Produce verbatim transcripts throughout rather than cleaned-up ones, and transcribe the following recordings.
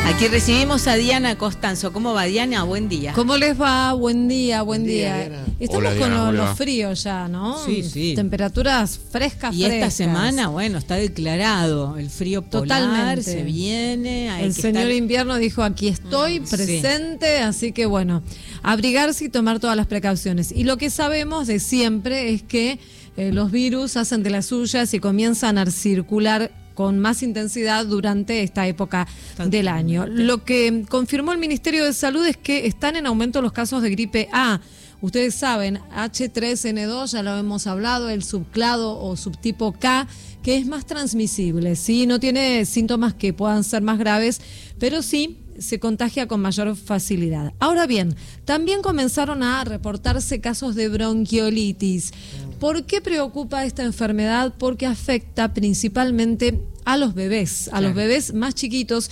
Aquí recibimos a Diana Costanzo. ¿Cómo va, Diana? Buen día. ¿Cómo les va? Buen día, buen, buen día. día. Estamos Hola, con Diana, los, los fríos ya, ¿no? Sí, sí. Temperaturas frescas, Y frescas. esta semana, bueno, está declarado el frío polar. Totalmente. Se viene. Hay el que señor estar... invierno dijo, aquí estoy, mm, presente. Sí. Así que, bueno, abrigarse y tomar todas las precauciones. Y lo que sabemos de siempre es que eh, los virus hacen de las suyas y comienzan a circular con más intensidad durante esta época del año. Lo que confirmó el Ministerio de Salud es que están en aumento los casos de gripe A. Ustedes saben, hache tres ene dos, ya lo hemos hablado, el subclado o subtipo K, que es más transmisible, ¿sí? No tiene síntomas que puedan ser más graves, pero sí se contagia con mayor facilidad. Ahora bien, también comenzaron a reportarse casos de bronquiolitis. ¿Por qué preocupa esta enfermedad? Porque afecta principalmente a los bebés, a claro. los bebés más chiquitos,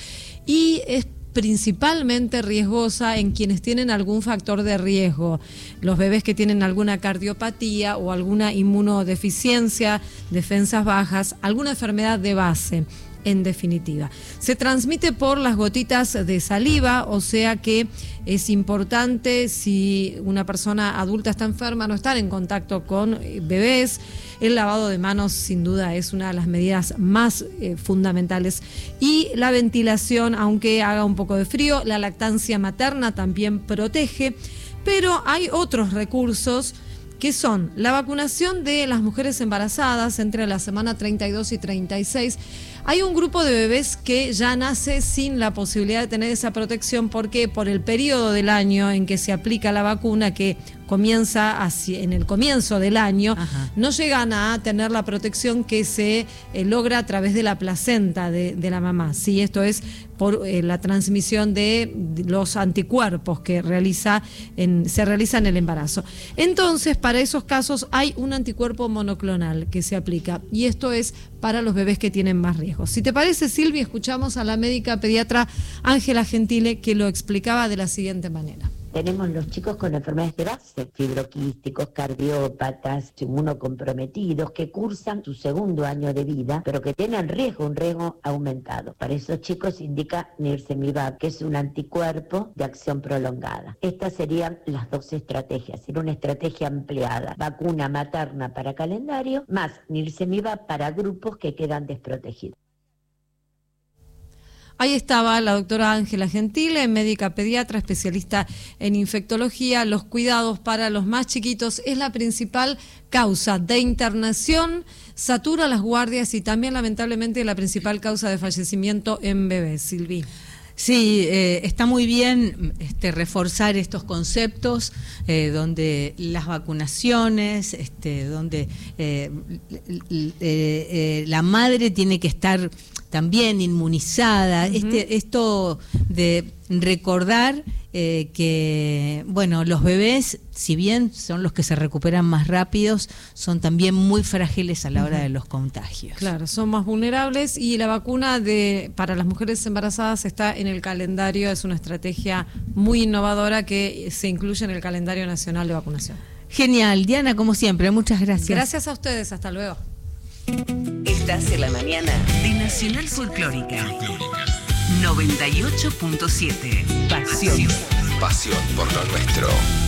y es principalmente riesgosa en quienes tienen algún factor de riesgo, los bebés que tienen alguna cardiopatía o alguna inmunodeficiencia, defensas bajas, alguna enfermedad de base. En definitiva, se transmite por las gotitas de saliva, o sea que es importante, si una persona adulta está enferma, no estar en contacto con bebés. El lavado de manos sin duda es una de las medidas más eh, fundamentales, y la ventilación, aunque haga un poco de frío. La lactancia materna también protege, pero hay otros recursos que son la vacunación de las mujeres embarazadas entre la semana treinta y dos y treinta y seis. Hay un grupo de bebés que ya nace sin la posibilidad de tener esa protección, porque por el periodo del año en que se aplica la vacuna, que comienza así, en el comienzo del año, Ajá. no llegan a tener la protección que se eh, logra a través de la placenta de, de la mamá. Sí, esto es por eh, la transmisión de los anticuerpos que realiza en, se realiza en el embarazo. Entonces, para esos casos hay un anticuerpo monoclonal que se aplica, y esto es para los bebés que tienen más riesgo. Si te parece, Silvia, escuchamos a la médica pediatra Ángela Gentile, que lo explicaba de la siguiente manera. Tenemos los chicos con enfermedades de base, fibroquísticos, cardiópatas, inmunocomprometidos, que cursan su segundo año de vida, pero que tienen riesgo, un riesgo aumentado. Para esos chicos se indica nirsevimab, que es un anticuerpo de acción prolongada. Estas serían las dos estrategias, era una estrategia ampliada: vacuna materna para calendario, más nirsevimab para grupos que quedan desprotegidos. Ahí estaba la doctora Ángela Gentile, médica pediatra, especialista en infectología. Los cuidados para los más chiquitos es la principal causa de internación, satura las guardias y también, lamentablemente, la principal causa de fallecimiento en bebés. Silvi. Sí, eh, está muy bien este, reforzar estos conceptos, eh, donde las vacunaciones, este, donde eh, eh, eh, la madre tiene que estar también inmunizada. Uh-huh. Este, esto de recordar eh, que, bueno, los bebés, si bien son los que se recuperan más rápidos, son también muy frágiles a la hora uh-huh. de los contagios. Claro, son más vulnerables, y la vacuna de para las mujeres embarazadas está en el calendario, es una estrategia muy innovadora que se incluye en el calendario nacional de vacunación. Genial, Diana, como siempre, muchas gracias. Gracias a ustedes, hasta luego. Estás en la mañana de Nacional Folclórica. noventa y ocho punto siete. Pasión. Pasión por lo nuestro.